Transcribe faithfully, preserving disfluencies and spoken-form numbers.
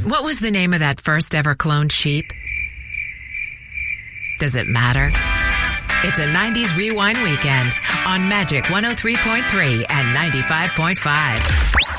What was the name of that first ever cloned sheep? Does it matter? It's a nineties Rewind weekend on Magic one oh three point three and ninety-five point five.